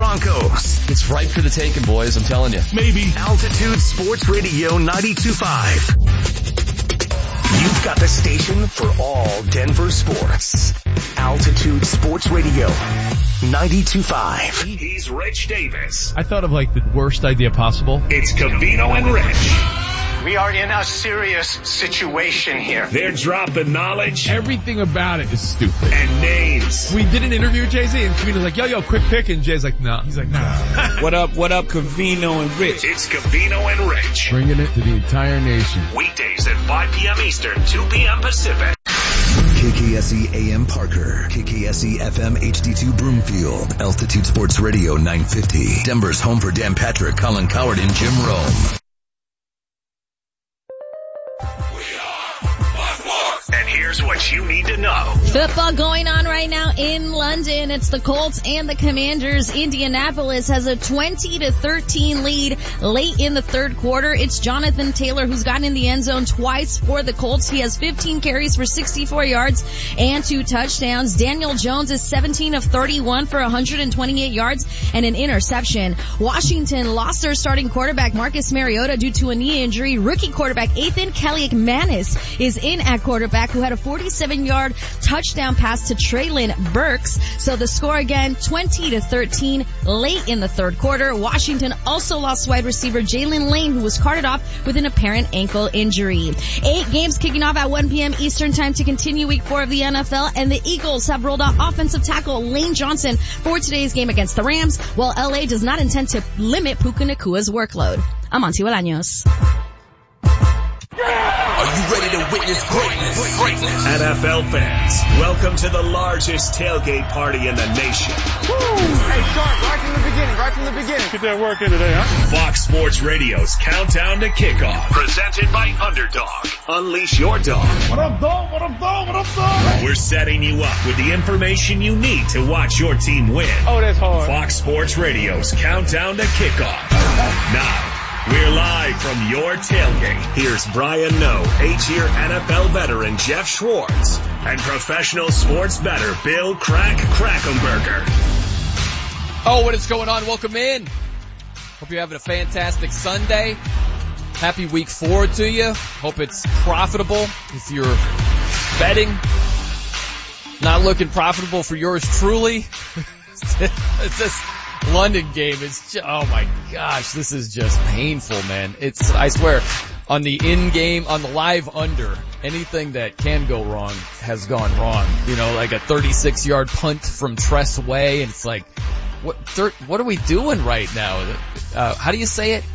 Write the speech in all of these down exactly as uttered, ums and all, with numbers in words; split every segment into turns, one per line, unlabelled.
Broncos.
It's ripe for the taking, boys, I'm telling you.
Maybe. Altitude Sports Radio ninety-two point five. You've got the station for all Denver sports. Altitude Sports Radio ninety-two point five. He's Rich Davis.
I thought of like the worst idea possible.
It's Covino and Rich.
We are in a serious situation here.
They're dropping knowledge.
Everything about it is stupid.
And names.
We did an interview with Jay-Z and Covino's like, yo, yo, quick pick. And Jay's like, no. Nah. He's like, nah.
What up, what up, Covino and Rich?
It's Covino and Rich.
Bringing it to the entire nation.
Weekdays at five p.m. Eastern, two p.m. Pacific.
K K S E A M Parker, K K S E F M H D two Broomfield, Altitude Sports Radio nine fifty, Denver's home for Dan Patrick, Colin Coward, and Jim Rome.
And here's what you need to know.
Football going on right now in London. It's the Colts and the Commanders. Indianapolis has a twenty to thirteen lead late in the third quarter. It's Jonathan Taylor who's gotten in the end zone twice for the Colts. He has fifteen carries for sixty-four yards and two touchdowns. Daniel Jones is seventeen of thirty-one for one hundred twenty-eight yards and an interception. Washington lost their starting quarterback Marcus Mariota due to a knee injury. Rookie quarterback Ethan Kaliakmanis is in at quarterback, who had a forty-seven yard touchdown pass to Treylon Burks. So the score again, twenty to thirteen late in the third quarter. Washington also lost wide receiver Jalen Lane, who was carted off with an apparent ankle injury. Eight games kicking off at one p.m. Eastern time to continue week four of the N F L, and the Eagles have rolled out offensive tackle Lane Johnson for today's game against the Rams, while L A does not intend to limit Puka Nakua's workload. I'm Auntie Bolaños.
Are you ready to witness greatness? Greatness.
N F L fans, welcome to the largest tailgate party in the nation.
Woo! Hey, start right from the beginning, right from the beginning.
Get that work in today, huh?
Fox Sports Radio's Countdown to Kickoff, presented by Underdog. Unleash your dog.
What up, dog? What up, dog? What up, dog?
We're setting you up with the information you need to watch your team win.
Oh, that's hard.
Fox Sports Radio's Countdown to Kickoff. Now, we're live from your tailgate. Here's Brian Noe, eight-year N F L veteran Jeff Schwartz, and professional sports bettor Bill Crack Krackomberger.
Oh, what is going on? Welcome in. Hope you're having a fantastic Sunday. Happy week four to you. Hope it's profitable if you're betting. Not looking profitable for yours truly. It's just... London game is just, oh my gosh, this is just painful, man. It's, I swear, on the in-game, on the live under, anything that can go wrong has gone wrong. You know, like a thirty-six yard punt from Tress Way, and it's like, what, thir- what are we doing right now? Uh, how do you say it?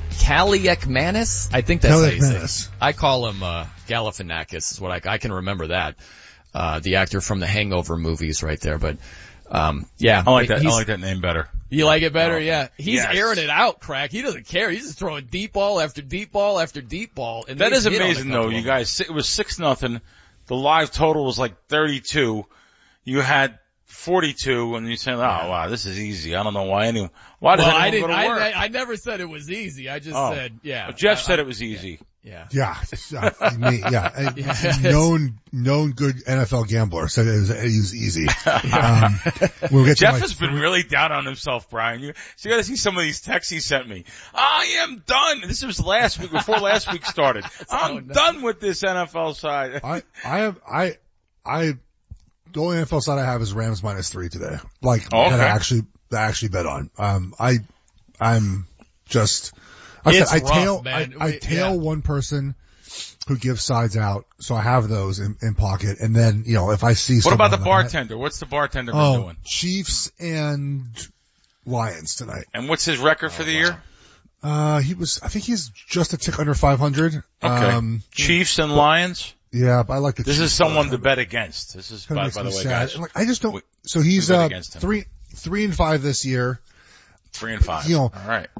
Kaliakmanis? I think that's how you say it. I call him, uh, Galifianakis is what I, I can remember that. Uh, the actor from the Hangover movies right there, but, Um, yeah.
I like that, I like that name better.
You like it better? Oh, yeah. He's
yes.
airing it out, Crack. He doesn't care. He's just throwing deep ball after deep ball after deep ball. And
that is amazing though, you guys. It was six nothing. The live total was like thirty-two. You had forty-two, and you said, "Oh wow, this is easy." I don't know why anyone. Why does
well,
anyone
I didn't,
go to work?
I, I never said it was easy. I just
oh.
said, yeah.
Well, Jeff
I,
said
I,
it was easy.
Yeah.
Yeah. Yeah. I mean, yeah. yeah. Known, known good N F L gambler said it was, it was easy. Um, we'll get
Jeff
to
has been really down on himself, Brian. You, so you gotta see some of these texts he sent me. I am done. This was last week, before last week started. I'm done with this N F L side.
I, I have, I, I, the only N F L side I have is Rams minus three today. Like,
oh, okay.
that I actually, that I actually bet on. Um, I, I'm just, I
it's
said, I
rough,
tail,
man.
I, I tail yeah. one person who gives sides out, so I have those in, in pocket. And then, you know, if I see
what about the
like
bartender? That, What's the bartender
oh,
been doing?
Chiefs and Lions tonight.
And what's his record for
oh,
the
wow.
year?
Uh, he was, I think he's just a tick under five hundred.
Okay.
Um,
Chiefs and
but,
Lions?
Yeah, but I like the
This
Chiefs
is someone
better.
to bet against. This is, by, by the way,
sad.
guys.
Like, I just don't,
we,
so he's, uh, three, three and five this year.
Three and five.
You know,
all right.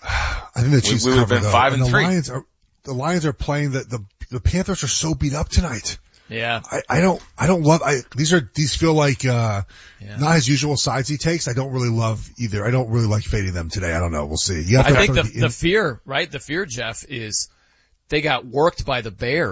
I think the Chiefs
we, we would have been
though.
five and,
and the
three.
Lions are, the Lions are playing the, the, the Panthers are so beat up tonight.
Yeah.
I, I don't, I don't love, I, these are, these feel like, uh,
yeah.
not his usual sides he takes. I don't really love either. I don't really like fading them today. I don't know. We'll see. You have
I
to
think the,
the,
the fear, right? The fear, Jeff, is they got worked by the Bears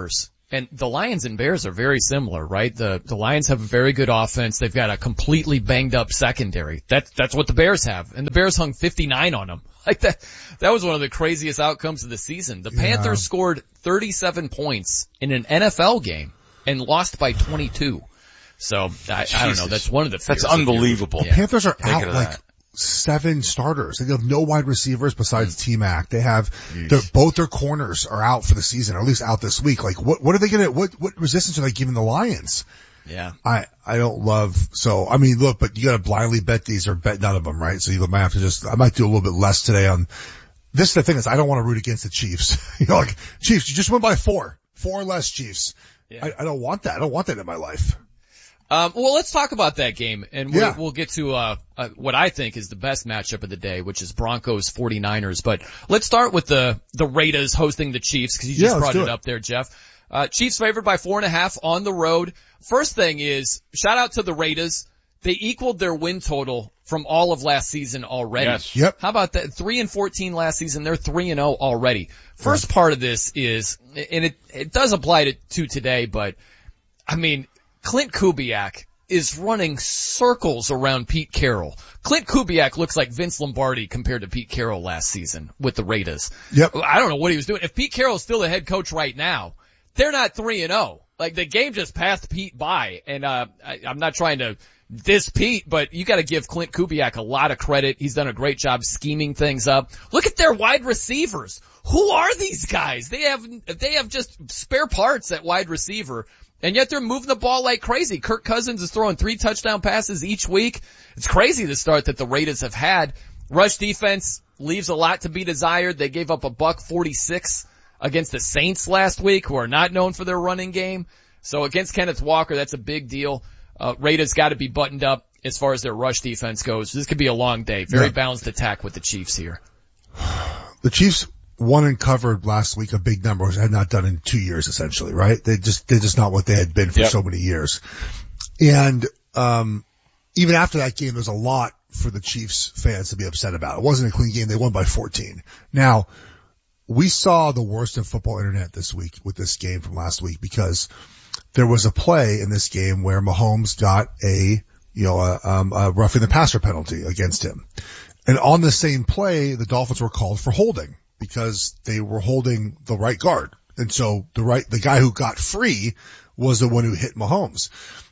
And the Lions and Bears are very similar, right? The the Lions have a very good offense. They've got a completely banged up secondary. That's that's what the Bears have. And the Bears hung fifty-nine on them. Like that that was one of the craziest outcomes of the season. The yeah. Panthers scored thirty-seven points in an N F L game and lost by twenty-two. So I, I don't know. That's one of the
That's unbelievable.
Yeah. Panthers are Think out like that. seven starters. They have no wide receivers besides mm. T-Mac. They have their, both their corners are out for the season, or at least out this week. Like what, what are they gonna, what, what resistance are they giving the Lions?
Yeah.
I, I don't love, so, I mean, look, but you gotta blindly bet these or bet none of them, right? So you might have to just, I might do a little bit less today on, this is the thing is I don't want to root against the Chiefs. You know, like, Chiefs, you just went by four. Four less Chiefs. Yeah. I, I don't want that. I don't want that in my life.
Um, well, let's talk about that game, and we'll,
yeah.
we'll get to uh, uh, what I think is the best matchup of the day, which is Broncos forty-niners. But let's start with the the Raiders hosting the Chiefs, because you just
yeah,
brought it,
it
up there, Jeff. Uh, Chiefs favored by four and a half on the road. First thing is, shout out to the Raiders. They equaled their win total from all of last season already.
Yes.
Yep.
How about that? Three and fourteen last season. They're three and zero already. First yeah. part of this is, and it it does apply to, to today, but I mean, Clint Kubiak is running circles around Pete Carroll. Clint Kubiak looks like Vince Lombardi compared to Pete Carroll last season with the Raiders.
Yep.
I don't know what he was doing. If Pete Carroll's still the head coach right now, they're not three and oh. Like the game just passed Pete by, and uh I, I'm not trying to diss Pete, but you got to give Clint Kubiak a lot of credit. He's done a great job scheming things up. Look at their wide receivers. Who are these guys? They have they have just spare parts at wide receiver. And yet they're moving the ball like crazy. Kirk Cousins is throwing three touchdown passes each week. It's crazy the start that the Raiders have had. Rush defense leaves a lot to be desired. They gave up a buck forty-six against the Saints last week, who are not known for their running game. So against Kenneth Walker, that's a big deal. Uh, Raiders got to be buttoned up as far as their rush defense goes. This could be a long day. Very yeah. balanced attack with the Chiefs here.
The Chiefs won and covered last week a big number, which they had not done in two years, essentially, right? They just, they're just not what they had been for
yep.
so many years. And, um, even after that game, there's a lot for the Chiefs fans to be upset about. It wasn't a clean game. They won by fourteen. Now, we saw the worst of football internet this week with this game from last week, because there was a play in this game where Mahomes got a, you know, a, um, a roughing the passer penalty against him. And on the same play, the Dolphins were called for holding, because they were holding the right guard. And so the right, the guy who got free was the one who hit Mahomes.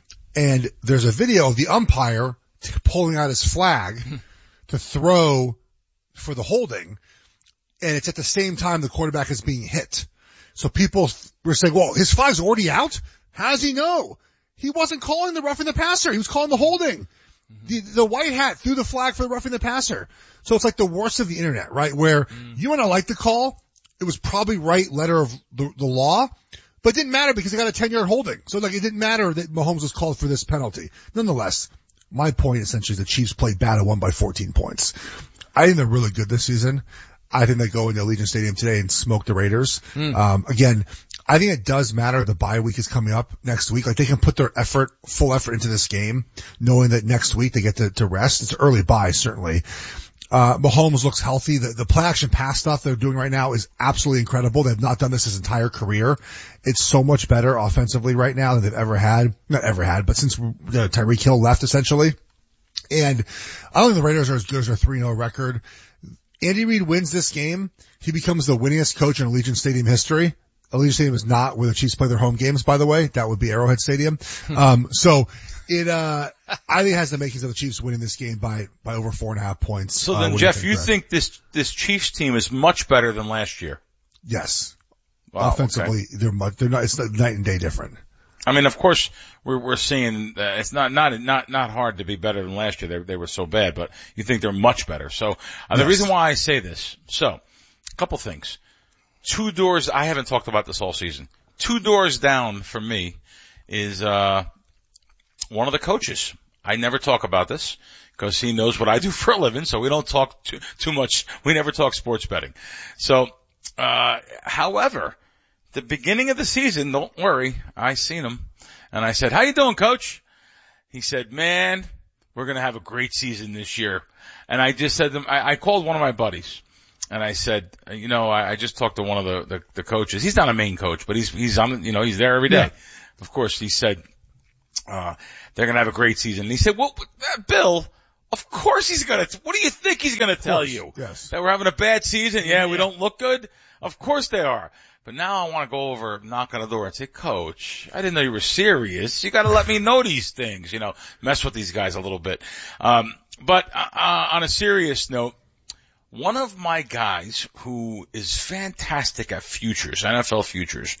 And there's a video of the umpire t- pulling out his flag to throw for the holding. And it's at the same time the quarterback is being hit. So people were saying, well, his flag's already out? How does he know? He wasn't calling the roughing the passer. He was calling the holding. The, the white hat threw the flag for the roughing the passer. So it's like the worst of the internet, right? Where mm. you and I like the call. It was probably right letter of the, the law, but it didn't matter because they got a ten yard holding. So like it didn't matter that Mahomes was called for this penalty. Nonetheless, my point essentially is the Chiefs played bad and won by fourteen points. I think they're really good this season. I think they go into Allegiant Stadium today and smoke the Raiders. Mm. Um, again, I think it does matter. The bye week is coming up next week. Like they can put their effort, full effort into this game, knowing that next week they get to, to rest. It's early bye, certainly. Uh, Mahomes looks healthy. The, the play action pass stuff they're doing right now is absolutely incredible. They've not done this his entire career. It's so much better offensively right now than they've ever had. Not ever had, but since uh, Tyreek Hill left essentially. And I don't think the Raiders are as good as their three and oh record. Andy Reid wins this game. He becomes the winningest coach in Allegiant Stadium history. Allegiant Stadium is not where the Chiefs play their home games, by the way. That would be Arrowhead Stadium. um, so it, uh, I think it has the makings of the Chiefs winning this game by, by over four and a half points.
So then,
uh,
Jeff, you
think,
think this, this Chiefs team is much better than last year?
Yes.
Wow,
offensively,
okay.
they're much, they're not, it's night and day different.
I mean, of course, we're, we're seeing, uh, it's not, not, not, not hard to be better than last year. They, they were so bad, but you think they're much better. So, uh, yes. The reason why I say this, so, a couple things. Two doors, I haven't talked about this all season. Two doors down for me is, uh, one of the coaches. I never talk about this because he knows what I do for a living, so we don't talk too, too much. We never talk sports betting. So, uh, however, the beginning of the season, don't worry, I seen him, and I said, how you doing, coach? He said, man, we're going to have a great season this year. And I just said to him, I, I called one of my buddies, and I said, you know, I, I just talked to one of the, the, the coaches. He's not a main coach, but he's, he's on, you know, he's there every day.
Yeah.
Of course, he said, uh, they're going to have a great season. And he said, well, Bill, of course he's going to, what do you think he's going to tell you?
Yes.
That we're having a bad season? Yeah, we don't look good? Of course they are. But now I want to go over, knock on the door and say, Coach, I didn't know you were serious. You got to let me know these things, you know, mess with these guys a little bit. Um, but, uh, on a serious note, one of my guys who is fantastic at futures, N F L futures,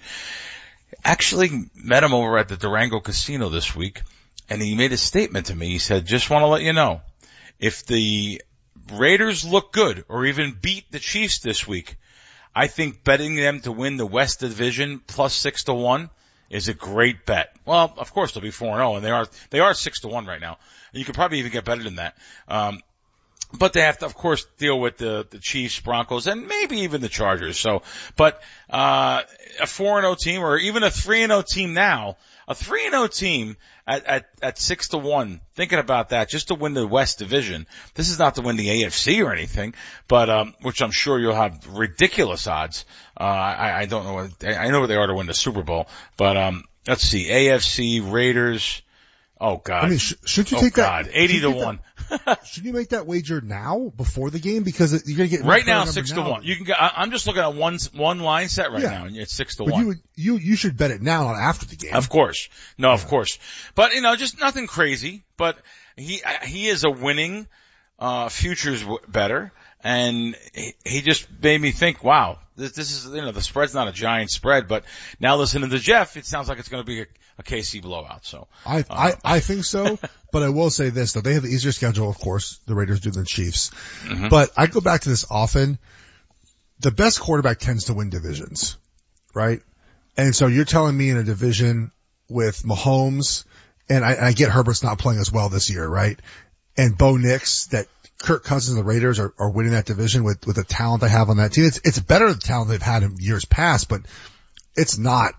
actually met him over at the Durango Casino this week, and he made a statement to me. He said, just want to let you know, if the Raiders look good or even beat the Chiefs this week, I think betting them to win the West Division plus six to one is a great bet. Well, of course they'll be four and oh, and they are, they are six to one right now. And you could probably even get better than that. Um, But they have to, of course, deal with the, the Chiefs, Broncos, and maybe even the Chargers. So, but, uh, a four and oh team or even a three and oh team now, a three and oh team at, at, at six to one, thinking about that just to win the West Division. This is not to win the A F C or anything, but, um, which I'm sure you'll have ridiculous odds. Uh, I, I don't know what, I know what they are to win the Super Bowl, but, um, let's see, A F C, Raiders. Oh God.
I mean, sh- should you
oh,
take
God.
that?
eighty to one.
Should you make that wager now before the game? Because you're going to get
right now six to one. You can get. I, I'm just looking at one one line set right
yeah.
now, and it's six to
but
one.
You, would, you you should bet it now, not after the game.
Of course, no,
yeah.
of course. But you know, just nothing crazy. But he he is a winning uh futures better, and he, he just made me think, wow, this this is you know the spread's not a giant spread, but now listening to Jeff, it sounds like it's going to be a, a K C blowout. So
I,
uh,
I, I think so, but I will say this though. They have the easier schedule, of course, the Raiders do than the Chiefs.
Mm-hmm.
But I go back to this often. The best quarterback tends to win divisions, right? And so you're telling me in a division with Mahomes, and I, I get Herbert's not playing as well this year, right? And Bo Nix, that Kirk Cousins and the Raiders are, are winning that division with, with the talent they have on that team. It's, it's better the talent they've had in years past, but it's not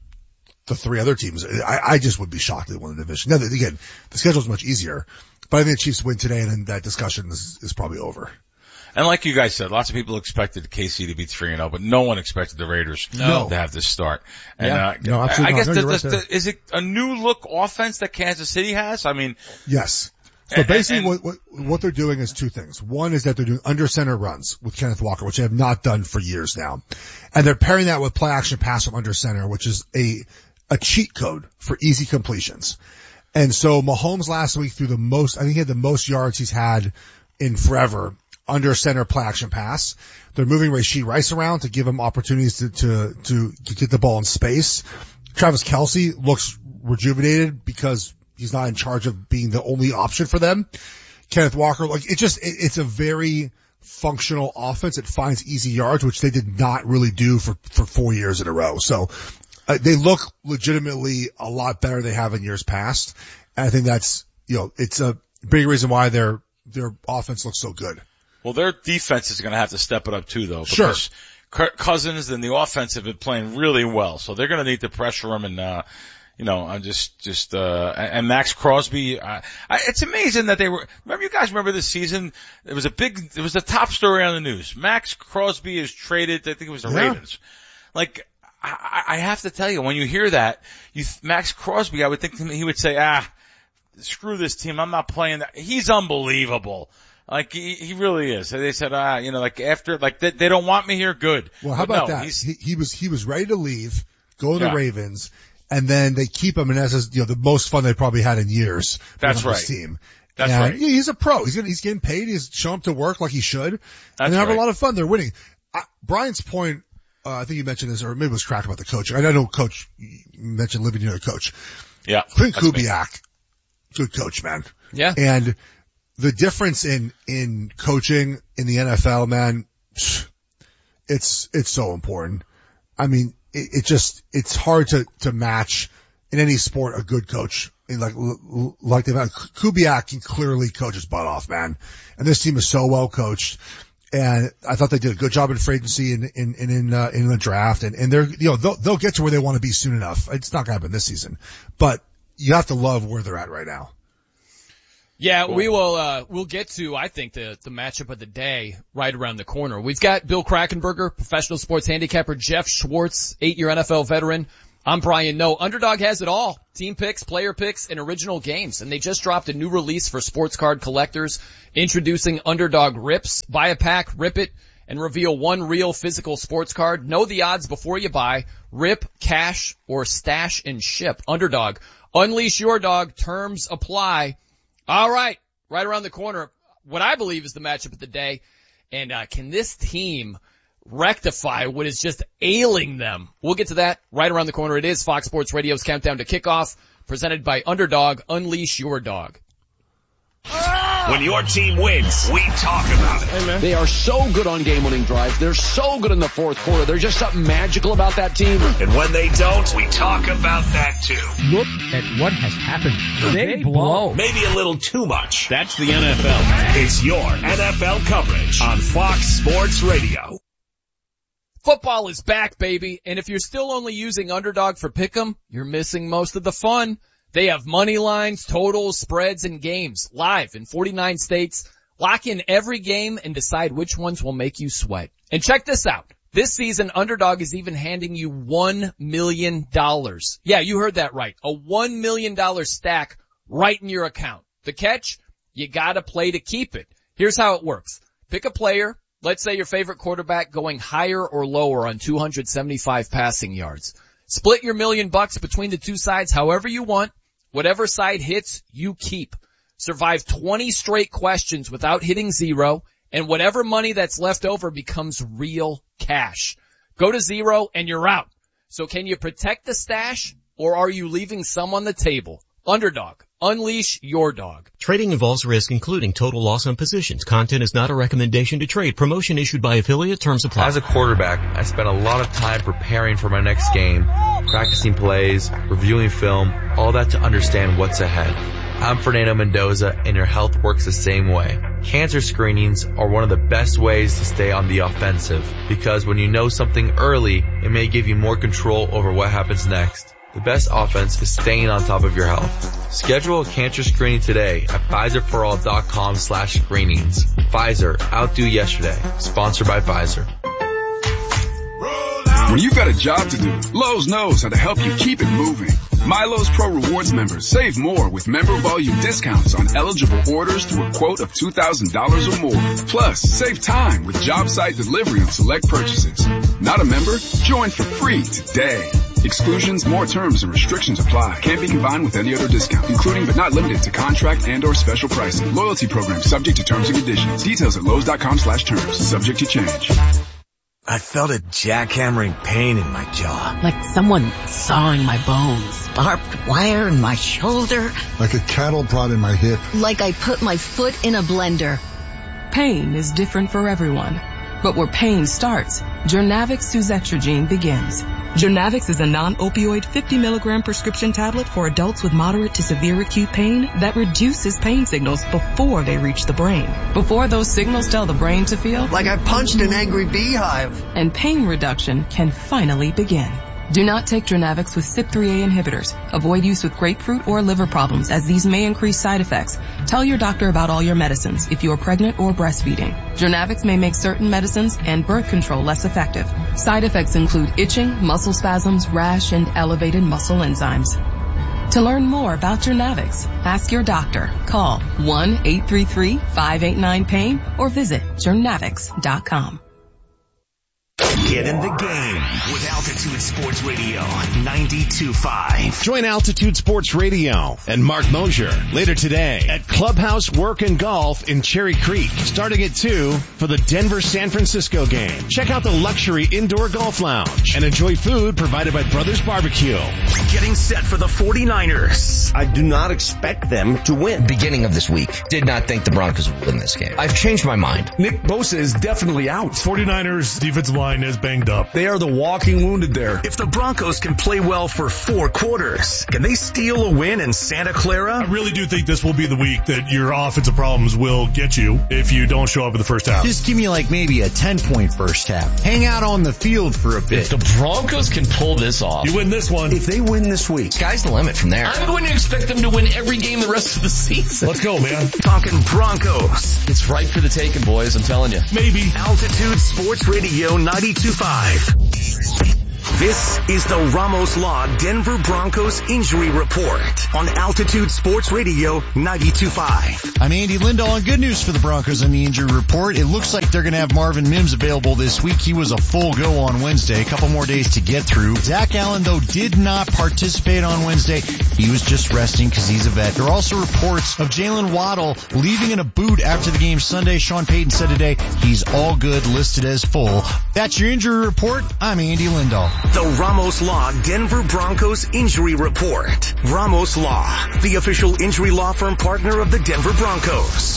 the three other teams. I, I just would be shocked if they won the division. Now, again, the schedule's much easier, but I think the Chiefs win today, and then that discussion is, is probably over.
And like you guys said, lots of people expected K C to be three and oh, but no one expected the Raiders
no.
to have this start. And,
yeah.
uh,
no, absolutely
I, I guess
no,
the,
right
the, the, is it a new look offense that Kansas City has? I mean,
yes. So basically
and, and,
what, what, what they're doing is two things. One is that they're doing under center runs with Kenneth Walker, which they have not done for years now. And they're pairing that with play action pass from under center, which is a, a cheat code for easy completions. And so Mahomes last week threw the most, I think he had the most yards he's had in forever under center play action pass. They're moving Rashee Rice around to give him opportunities to, to, to, to get the ball in space. Travis Kelce looks rejuvenated because he's not in charge of being the only option for them. Kenneth Walker, like it just, it, it's a very functional offense. It finds easy yards, which they did not really do for, for four years in a row. So uh, they look legitimately a lot better than they have in years past. And I think that's, you know, it's a big reason why their, their offense looks so good.
Well, their defense is going to have to step it up too, though.
Sure.
Because Kirk Cousins and the offense have been playing really well, so they're going to need to pressure him. And uh, you know, I'm just, just uh, and Max Crosby. Uh, I, it's amazing that they were. Remember, you guys remember this season? It was a big. It was the top story on the news. Max Crosby is traded. I think it was the
yeah.
Ravens. Like, I, I have to tell you, when you hear that, you Max Crosby, I would think he would say, ah, screw this team. I'm not playing that. He's unbelievable. Like, he, he really is. They said, ah, you know, like after, like they, they don't want me here. Good.
Well, how
but
about
no,
that?
He's,
he, he was, he was ready to leave, go to
yeah.
the Ravens, and then they keep him, and that's, you know, the most fun they probably had in years.
That's
on
right.
This team.
That's
and,
right.
Yeah, he's a pro. He's getting, he's getting paid. He's showing up to work like he should.
That's
and they have
right.
a lot of fun. They're winning. I, Brian's point, uh, I think you mentioned this, or maybe it was Crack about the coach. I know coach, you mentioned living near the coach.
Yeah.
Clint Kubiak, good coach, man.
Yeah.
And the difference in, in coaching in the N F L, man, it's, it's so important. I mean, it, it just, it's hard to, to match in any sport a good coach. And like, like they've had, Kubiak can clearly coach his butt off, man. And this team is so well coached. And I thought they did a good job in free agency and in, in, in, uh, in the draft. And, and they're, you know, they'll, they'll get to where they want to be soon enough. It's not going to happen this season, but you have to love where they're at right now.
Yeah, we will, uh, we'll get to, I think, the, the matchup of the day right around the corner. We've got Bill Krackomberger, professional sports handicapper, Jeff Schwartz, eight-year N F L veteran. I'm Brian Noe. Underdog has it all. Team picks, player picks, and original games. And they just dropped a new release for sports card collectors, introducing Underdog Rips. Buy a pack, rip it, and reveal one real physical sports card. Know the odds before you buy. Rip, cash, or stash and ship. Underdog. Unleash your dog. Terms apply. All right. Right around the corner, what I believe is the matchup of the day. And uh, can this team rectify what is just ailing them? We'll get to that right around the corner. It is Fox Sports Radio's Countdown to Kickoff, presented by Underdog. Unleash your dog.
When your team wins, we talk about it.
Hey, man. They are so good on game-winning drives. They're so good in the fourth quarter. There's just something magical about that team.
And when they don't, we talk about that too.
Look at what has happened. They, they blow.
Maybe a little too much. That's the N F L. It's your N F L coverage on Fox Sports Radio.
Football is back, baby. And if you're still only using Underdog for pick'em, you're missing most of the fun. They have money lines, totals, spreads, and games live in forty-nine states. Lock in every game and decide which ones will make you sweat. And check this out. This season, Underdog is even handing you one million dollars. Yeah, you heard that right. A one million dollars stack right in your account. The catch? You gotta play to keep it. Here's how it works. Pick a player. Let's say your favorite quarterback going higher or lower on two hundred seventy-five passing yards. Split your million bucks between the two sides however you want. Whatever side hits, you keep. Survive twenty straight questions without hitting zero, and whatever money that's left over becomes real cash. Go to zero and you're out. So can you protect the stash, or are you leaving some on the table? Underdog. Unleash your dog.
Trading involves risk, including total loss on positions. Content is not a recommendation to trade. Promotion issued by affiliate. Terms apply.
As a quarterback, I spent a lot of time preparing for my next game, practicing plays, reviewing film, all that to understand what's ahead. I'm Fernando Mendoza, and your health works the same way. Cancer screenings are one of the best ways to stay on the offensive, because when you know something early, it may give you more control over what happens next. The best offense is staying on top of your health. Schedule a cancer screening today at Pfizerforall.com slash screenings. Pfizer, outdo yesterday. Sponsored by Pfizer.
When you've got a job to do, Lowe's knows how to help you keep it moving. MyLowe's Pro Rewards members save more with member volume discounts on eligible orders through a quote of two thousand dollars or more. Plus, save time with job site delivery on select purchases. Not a member? Join for free today. Exclusions, more terms, and restrictions apply. Can't be combined with any other discount, including but not limited to contract and or special pricing. Loyalty program subject to terms and conditions. Details at Lowe's.com slash terms. Subject to change.
I felt a jackhammering pain in my jaw.
Like someone sawing my bones.
Barbed wire in my shoulder.
Like a cattle prod in my hip.
Like I put my foot in a blender.
Pain is different for everyone. But where pain starts, Journavx Suzetrigine begins. Journavx is a non-opioid fifty milligram prescription tablet for adults with moderate to severe acute pain that reduces pain signals before they reach the brain. Before those signals tell the brain to feel
like I punched an angry beehive.
And pain reduction can finally begin. Do not take Journavx with C Y P three A inhibitors. Avoid use with grapefruit or liver problems, as these may increase side effects. Tell your doctor about all your medicines if you are pregnant or breastfeeding. Journavx may make certain medicines and birth control less effective. Side effects include itching, muscle spasms, rash, and elevated muscle enzymes. To learn more about Journavx, ask your doctor. Call one eight three three, five eight nine, pain or visit journavx dot com.
Get in the game with Altitude Sports Radio ninety-two point five.
Join Altitude Sports Radio and Mark Mosier later today at Clubhouse Work and Golf in Cherry Creek, starting at two for the Denver-San Francisco game. Check out the luxury indoor golf lounge and enjoy food provided by Brothers Barbecue.
Getting set for the forty-niners.
I do not expect them to win.
Beginning of this week, did not think the Broncos would win this game. I've changed my mind.
Nick Bosa is definitely out.
forty-niners defensive line has
banged up.
They are the walking wounded there.
If the Broncos can play well for four quarters, can they steal a win in Santa Clara?
I really do think this will be the week that your offensive problems will get you if you don't show up in the first half.
Just give me like maybe a ten-point first half. Hang out on the field for a bit.
If the Broncos can pull this off.
You win this one.
If they win this week.
Sky's the limit from there.
I'm going to expect them to win every game the rest of the season.
Let's go, man.
Talking Broncos.
It's right for the taking, boys. I'm telling you.
Maybe.
Altitude Sports Radio ninety-two point five. This is the Ramos Law Denver Broncos Injury Report on Altitude Sports Radio ninety-two point five.
I'm Andy Lindahl, and good news for the Broncos on the injury report. It looks like they're going to have Marvin Mims available this week. He was a full go on Wednesday. A couple more days to get through. Zach Allen, though, did not participate on Wednesday. He was just resting because he's a vet. There are also reports of Jalen Waddle leaving in a boot after the game Sunday. Sean Payton said today he's all good, listed as full. That's your injury report. I'm Andy Lindahl.
The Ramos Law Denver Broncos Injury Report. Ramos Law, the official injury law firm partner of the Denver Broncos.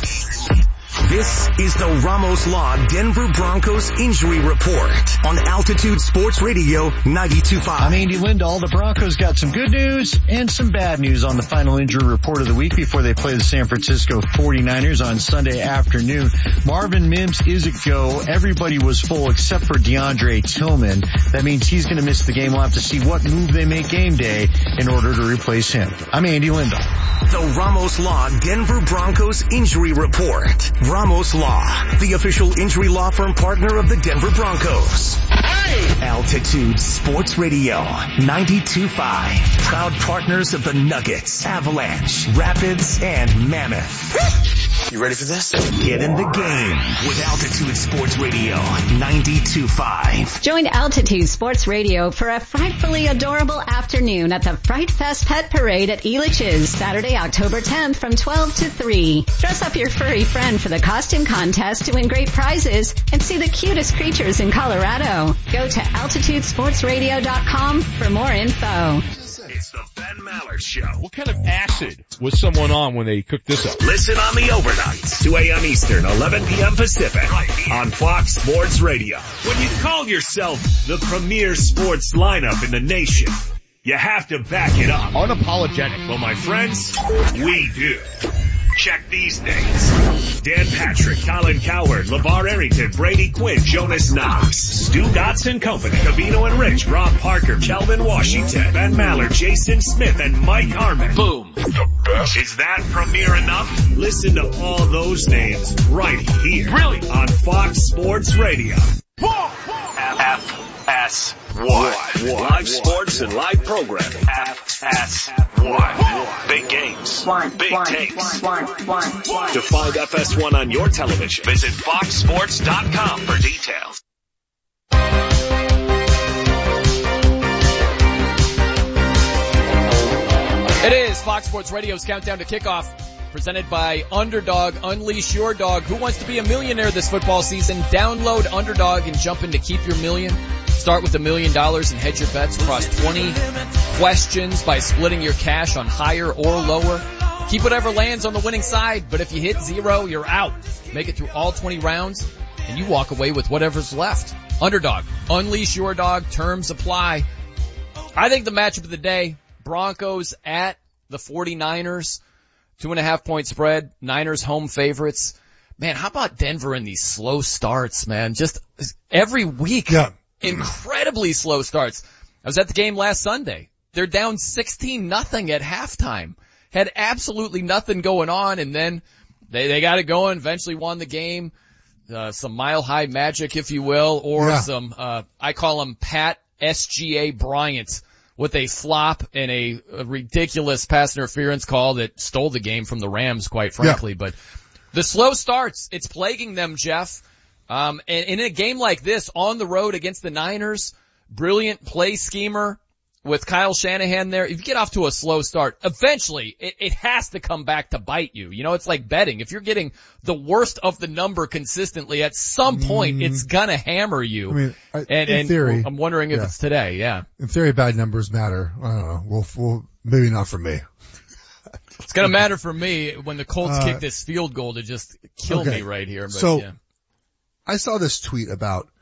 This is the Ramos Law Denver Broncos Injury Report on Altitude Sports Radio ninety-two point five.
I'm Andy Lindahl. The Broncos got some good news and some bad news on the final injury report of the week before they play the San Francisco forty-niners on Sunday afternoon. Marvin Mims is a go. Everybody was full except for DeAndre Tillman. That means he's going to miss the game. We'll have to see what move they make game day in order to replace him. I'm Andy Lindahl.
The Ramos Law Denver Broncos Injury Report. Ramos Law, the official injury law firm partner of the Denver Broncos. Hey! Altitude Sports Radio ninety-two point five. Proud partners of the Nuggets, Avalanche, Rapids, and Mammoth.
You ready for this?
Get in the game with Altitude Sports Radio ninety-two point five.
Join Altitude Sports Radio for a frightfully adorable afternoon at the Fright Fest Pet Parade at Elitch's, Saturday, October tenth from twelve to three. Dress up your furry friend for the costume contest to win great prizes and see the cutest creatures in Colorado. Go to altitude sports radio dot com for more info.
It's the Ben Maller Show.
What kind of acid was someone on when they cooked this up?
Listen on the overnights, two a.m. Eastern, eleven p.m. Pacific, right on Fox Sports Radio. When you call yourself the premier sports lineup in the nation, you have to back it up.
Unapologetic.
Well, my friends, we do. Check these names. Dan Patrick, Colin Coward, LeVar Arrington, Brady Quinn, Jonas Knox, Stu Dotson Company, Cavino and Rich, Rob Parker, Kelvin Washington, Ben Maller, Jason Smith, and Mike Harmon. Boom. The best. Is that premiere enough? Listen to all those names right here. Really? On Fox Sports Radio. F S one. Live sports and live programming. F S one. Big games. One. Big one. takes. One. One. One. To find F S one on your television, visit fox sports dot com for details.
It is Fox Sports Radio's Countdown to Kickoff, presented by Underdog. Unleash your dog. Who wants to be a millionaire this football season? Download Underdog and jump in to keep your million. Start with a million dollars and hedge your bets across twenty questions by splitting your cash on higher or lower. Keep whatever lands on the winning side, but if you hit zero, you're out. Make it through all twenty rounds, and you walk away with whatever's left. Underdog. Unleash your dog. Terms apply. I think the matchup of the day, Broncos at the forty-niners. Two and a half point spread. Niners home favorites. Man, how about Denver in these slow starts, man? Just every week.
Yeah.
Incredibly slow starts. I was at the game last Sunday. They're down sixteen nothing at halftime. Had absolutely nothing going on, and then they, they got it going, eventually won the game. Uh, some mile high magic, if you will, or yeah. some, uh, I call them Pat S G A Bryant with a flop and a, a ridiculous pass interference call that stole the game from the Rams, quite frankly. Yeah. But the slow starts, it's plaguing them, Jeff. Um, and, and in a game like this, on the road against the Niners, brilliant play schemer with Kyle Shanahan there. If you get off to a slow start, eventually it, it has to come back to bite you. You know, it's like betting. If you're getting the worst of the number consistently, at some point mm. it's gonna hammer you.
I mean, I,
and,
in
and
theory,
I'm wondering if
yeah.
it's today. Yeah.
In theory, bad numbers matter. I don't know. Well, well maybe not for me.
It's gonna matter for me when the Colts
uh,
kick this field goal to just kill
okay.
me right here. But
so,
yeah.
I saw this tweet about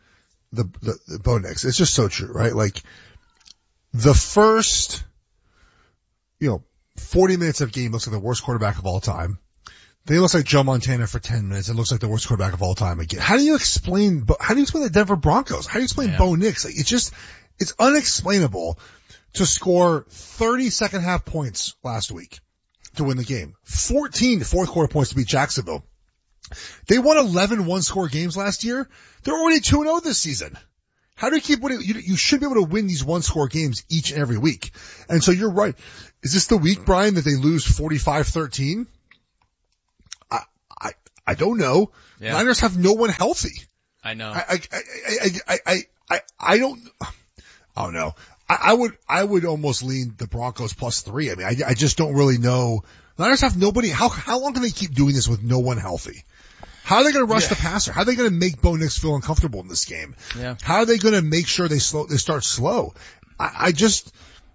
the, the, the Bo Nix. It's just so true, right? Like the first, you know, forty minutes of game looks like the worst quarterback of all time. Then he looks like Joe Montana for ten minutes. It looks like the worst quarterback of all time again. How do you explain, how do you explain the Denver Broncos? How do you explain yeah. Bo Nix? Like, it's just, it's unexplainable to score thirty second half points last week to win the game. fourteen fourth quarter points to beat Jacksonville. They won eleven one score games last year. They're already two and oh this season. How do you keep winning? You, you should be able to win these one score games each and every week. And so you're right. Is this the week, Brian, that they lose forty-five thirteen? I, I, I don't know. Yeah. Niners have no one healthy.
I know.
I, I, I, I, I, I, I don't, I don't know. I, I would, I would almost lean the Broncos plus three. I mean, I, I just don't really know. Niners have nobody. How, how long can they keep doing this with no one healthy? How are they going to rush yeah. the passer? How are they going to make Bo Nix feel uncomfortable in this game?
Yeah.
How are they going to make sure they slow, they start slow? I, I just,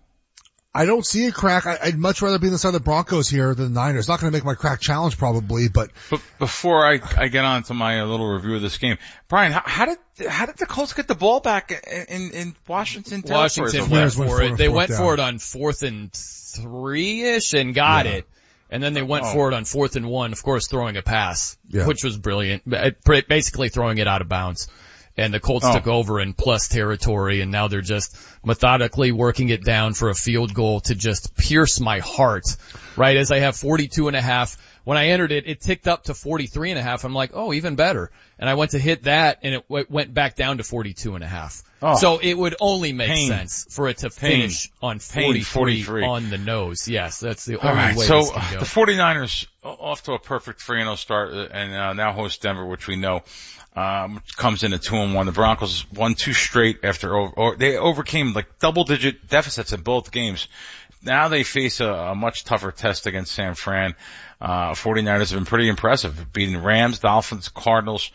I don't see a crack. I, I'd much rather be on the side of the Broncos here than the Niners. Not going to make my crack challenge probably, but.
But before I, I get on to my little review of this game, Brian, how, how did, how did the Colts get the ball back in, in Washington?
Washington went for it. They went for it on fourth and three-ish and got yeah. it. And then they went oh. for it on fourth and one, of course, throwing a pass, yeah. which was brilliant. Basically throwing it out of bounds. And the Colts oh. took over in plus territory, and now they're just methodically working it down for a field goal to just pierce my heart, right? As I have forty-two and a half. When I entered it, it ticked up to forty-three and a half. I'm like, oh, even better. And I went to hit that, and it w- went back down to forty-two and a half. Oh. So it would only make Pain. sense for it to finish Pain. on forty-three, forty-three on the nose. Yes, that's the
All
only
right,
way
so
this can go.
The 49ers off to a perfect three and oh start, and uh, now host Denver, which we know um comes in at two and one. The Broncos won two straight after over, or they overcame like double-digit deficits in both games. Now they face a, a much tougher test against San Fran. Uh, 49ers have been pretty impressive, beating Rams, Dolphins, Cardinals.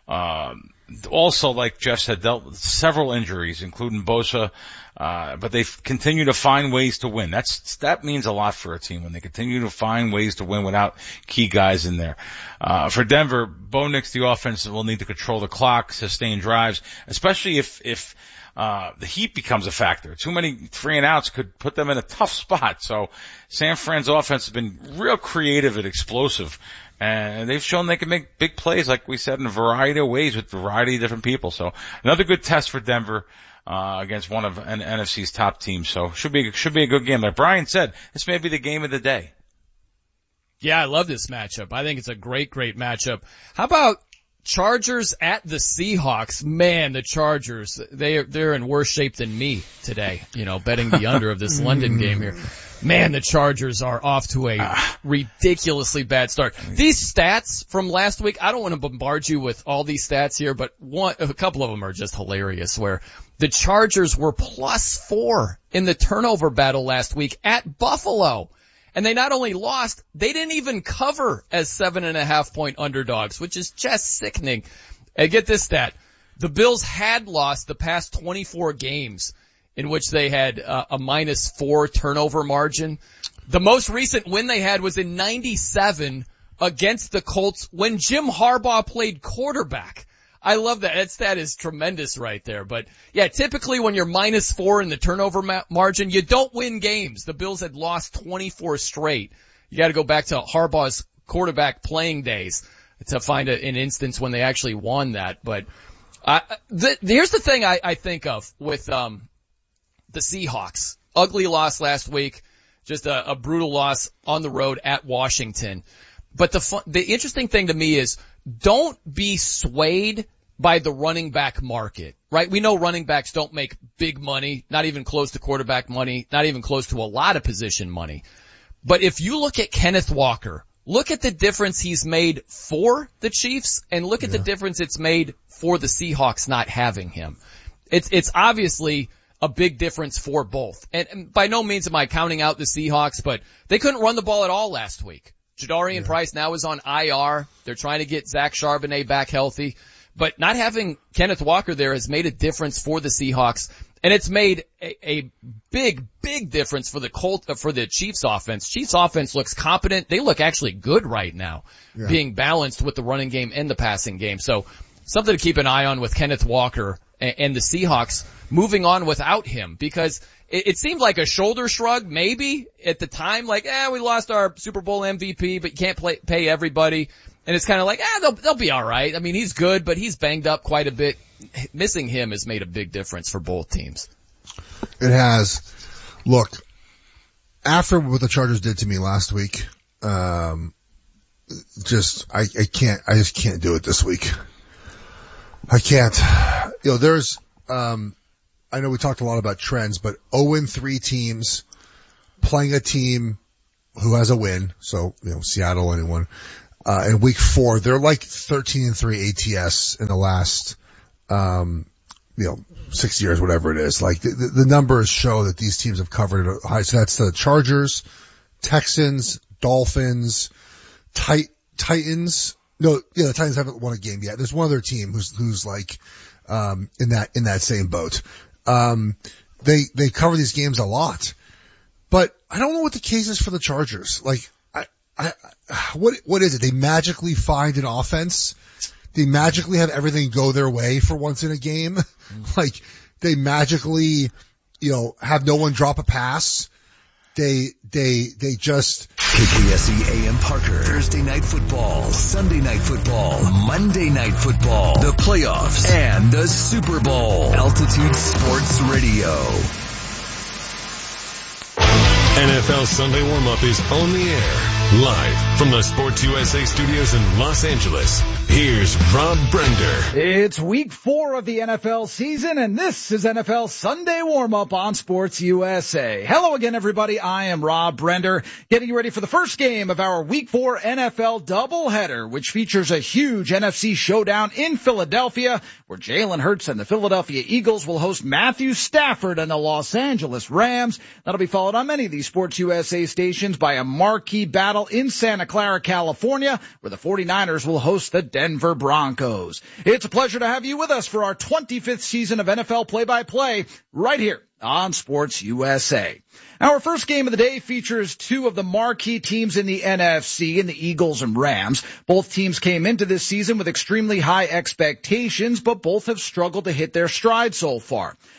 Um, also, like Jeff said, dealt with several injuries, including Bosa, uh, but they continue to find ways to win. That's, that means a lot for a team when they continue to find ways to win without key guys in there. Uh, for Denver, Bo Nix, the offense will need to control the clock, sustain drives, especially if, if, Uh, the heat becomes a factor. Too many three and outs could put them in a tough spot. So San Fran's offense has been real creative and explosive. And they've shown they can make big plays, like we said, in a variety of ways with a variety of different people. So another good test for Denver, uh, against one of an N F C's top teams. So should be, should be a good game. Like Brian said, this may be the game of the day.
Yeah, I love this matchup. I think it's a great, great matchup. How about Chargers at the Seahawks? Man, the Chargers, they are, they're in worse shape than me today, you know, betting the under of this London game here. Man, the Chargers are off to a ridiculously bad start. These stats from last week, I don't want to bombard you with all these stats here, but one, a couple of them are just hilarious, where the Chargers were plus four in the turnover battle last week at Buffalo. And they not only lost, they didn't even cover as seven and a half point underdogs, which is just sickening. And get this stat. The Bills had lost the past twenty-four games in which they had uh, a minus four turnover margin. The most recent win they had was in ninety-seven against the Colts when Jim Harbaugh played quarterback. I love that. That stat is tremendous right there. But yeah, typically when you're minus four in the turnover ma- margin, you don't win games. The Bills had lost twenty-four straight. You got to go back to Harbaugh's quarterback playing days to find a, an instance when they actually won that. But uh, the, here's the thing I, I think of with um the Seahawks. Ugly loss last week, just a, a brutal loss on the road at Washington. But the fun, the interesting thing to me is, don't be swayed by the running back market, right? We know running backs don't make big money, not even close to quarterback money, not even close to a lot of position money. But if you look at Kenneth Walker, look at the difference he's made for the Chiefs, and look at yeah. the difference it's made for the Seahawks not having him. It's, it's obviously a big difference for both. And, and by no means am I counting out the Seahawks, but they couldn't run the ball at all last week. Jadarian yeah. Price now is on I R. They're trying to get Zach Charbonnet back healthy. But not having Kenneth Walker there has made a difference for the Seahawks. And it's made a, a big, big difference for the Colt, uh, for the Chiefs offense. Chiefs offense looks competent. They look actually good right now, yeah. being balanced with the running game and the passing game. So something to keep an eye on with Kenneth Walker and, and the Seahawks moving on without him, because it, it seemed like a shoulder shrug maybe at the time, like, eh, we lost our Super Bowl M V P, but you can't play, pay everybody. And it's kind of like, ah, they'll, they'll be all right. I mean, he's good, but he's banged up quite a bit. Missing him has made a big difference for both teams.
It has. Look, after what the Chargers did to me last week, um, just, I, I can't, I just can't do it this week. I can't. You know, there's, um, I know we talked a lot about trends, but oh and three teams playing a team who has a win. So, you know, Seattle, anyone. Uh, in week four, they're like thirteen and three A T S in the last, um, you know, six years, whatever it is. Like the, the numbers show that these teams have covered it high. So that's the Chargers, Texans, Dolphins, Tit- Titans. No, yeah, the Titans haven't won a game yet. There's one other team who's, who's like, um, in that, in that same boat. Um, they, they cover these games a lot, but I don't know what the case is for the Chargers. Like, I, I, what, what is it? They magically find an offense. They magically have everything go their way for once in a game. Like, they magically, you know, have no one drop a pass. They, they, they just.
K K S E A M Parker. Thursday night football, Sunday night football, Monday night football, the playoffs, and the Super Bowl. Altitude Sports Radio.
N F L Sunday Warm-Up is on the air, live from the Sports U S A studios in Los Angeles. Here's Rob Brender.
It's week four of the N F L season, and this is N F L Sunday Warm-Up on Sports U S A. Hello again, everybody. I am Rob Brender, getting you ready for the first game of our week four N F L doubleheader, which features a huge N F C showdown in Philadelphia, where Jalen Hurts and the Philadelphia Eagles will host Matthew Stafford and the Los Angeles Rams. That'll be followed on many of these Sports U S A stations by a marquee battle in Santa Clara, California, where the 49ers will host the Denver Broncos. It's a pleasure to have you with us for our twenty-fifth season of N F L play-by-play right here on Sports U S A. Our first game of the day features two of the marquee teams in the N F C, in the Eagles and Rams. Both teams came into this season with extremely high expectations, but both have struggled to hit their stride so far.